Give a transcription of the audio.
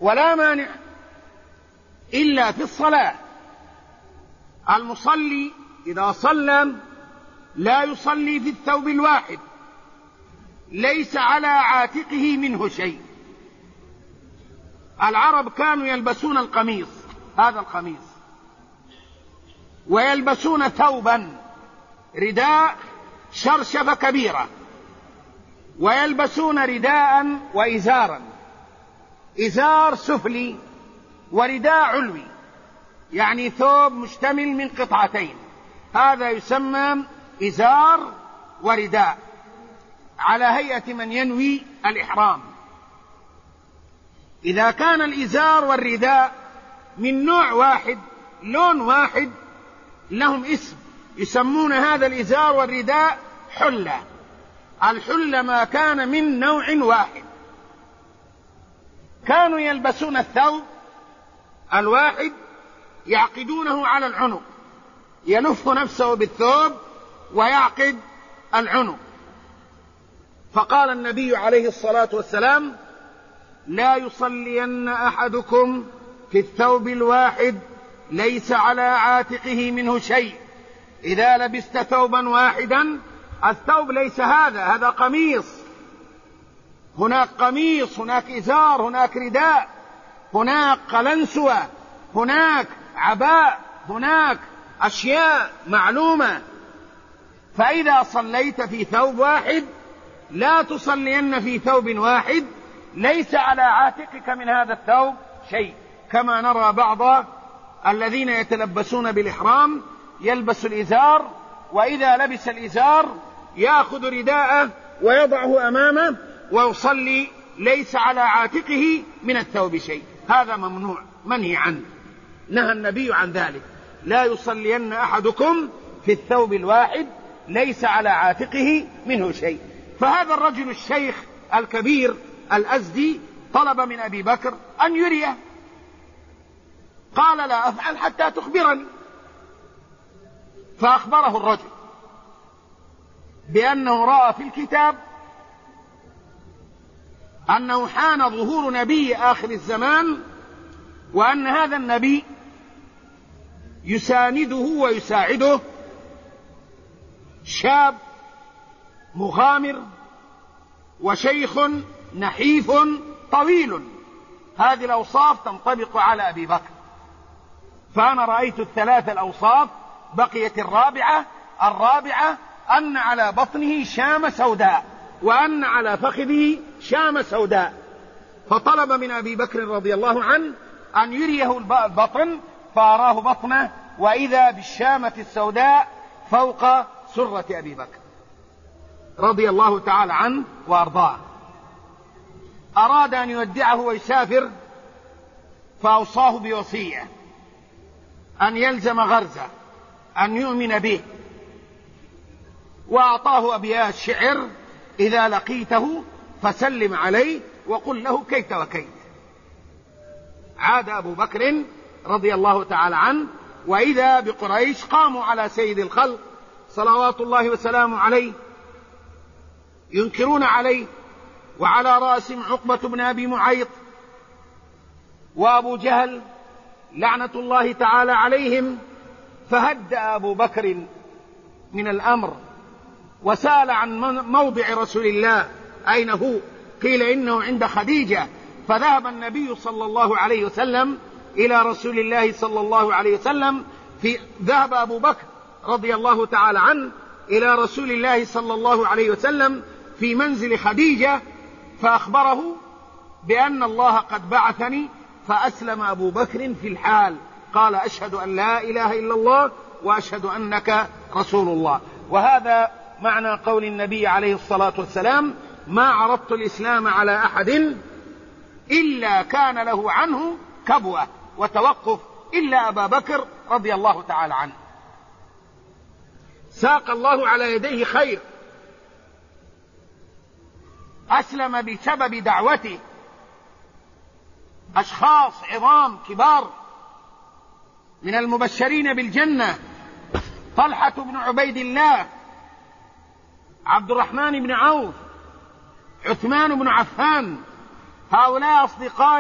ولا مانع إلا في الصلاة. المصلي إذا صلى لا يصلي في الثوب الواحد، ليس على عاتقه منه شيء. العرب كانوا يلبسون القميص، هذا القميص، ويلبسون ثوبا رداء شرشفة كبيرة، ويلبسون رداء وإزارا، إزار سفلي ورداء علوي، يعني ثوب مشتمل من قطعتين، هذا يسمى إزار ورداء، على هيئة من ينوي الإحرام. إذا كان الإزار والرداء من نوع واحد، لون واحد، لهم اسم، يسمون هذا الإزار والرداء حلة. الحلة ما كان من نوع واحد. كانوا يلبسون الثوب الواحد يعقدونه على العنق، يلف نفسه بالثوب ويعقد العنق. فقال النبي عليه الصلاة والسلام: لا يصلين أحدكم في الثوب الواحد ليس على عاتقه منه شيء. إذا لبست ثوبا واحدا، الثوب ليس هذا قميص، هناك قميص، هناك إزار، هناك رداء، هناك قلنسوة، هناك عباء، هناك أشياء معلومة. فإذا صليت في ثوب واحد لا تصلين في ثوب واحد ليس على عاتقك من هذا الثوب شيء، كما نرى بعض الذين يتلبسون بالإحرام يلبس الإزار، وإذا لبس الإزار يأخذ رداءه ويضعه أمامه ويصلي ليس على عاتقه من الثوب شيء. هذا ممنوع، منهي عنه، نهى النبي عن ذلك: لا يصلين أحدكم في الثوب الواحد ليس على عاتقه منه شيء. فهذا الرجل الشيخ الكبير الأزدي طلب من أبي بكر أن يريه، قال: لا أفعل حتى تخبرني. فأخبره الرجل بأنه رأى في الكتاب أنه حان ظهور نبي آخر الزمان، وأن هذا النبي يسانده ويساعده شاب مغامر وشيخ نحيف طويل. هذه الأوصاف تنطبق على أبي بكر. فأنا رأيت الثلاث الأوصاف، بقيت الرابعة أن على بطنه شامة سوداء، وأن على فخذه شامة سوداء. فطلب من أبي بكر رضي الله عنه أن يريه البطن، فأراه بطنه، وإذا بالشامة السوداء فوق سرة أبي بكر رضي الله تعالى عنه وأرضاه. أراد أن يودعه ويسافر، فأوصاه بوصية أن يلزم غرزه، أن يؤمن به، وأعطاه أبيات شعر: إذا لقيته فسلم عليه وقل له كيت وكيت. عاد أبو بكر رضي الله تعالى عنه، وإذا بقريش قاموا على سيد الخلق صلوات الله وسلامه عليه ينكرون عليه، وعلى رأسهم عقبة بن أبي معيط وأبو جهل لعنة الله تعالى عليهم. فهدأ أبو بكر من الأمر وسأل عن موضع رسول الله أين هو، قيل إنه عند خديجة. فذهب النبي صلى الله عليه وسلم إلى رسول الله صلى الله عليه وسلم، ذهب أبو بكر رضي الله تعالى عنه إلى رسول الله صلى الله عليه وسلم في منزل خديجة، فأخبره بأن الله قد بعثني. فأسلم أبو بكر في الحال، قال: أشهد أن لا إله إلا الله وأشهد أنك رسول الله. وهذا معنى قول النبي عليه الصلاة والسلام: ما عرضت الإسلام على أحد إلا كان له عنه كبوة وتوقف إلا أبا بكر رضي الله تعالى عنه. ساق الله على يديه خير، أسلم بسبب دعوته أشخاص عظام كبار من المبشرين بالجنة: طلحة بن عبيد الله، عبد الرحمن بن عوف، عثمان بن عفان. هؤلاء أصدقاء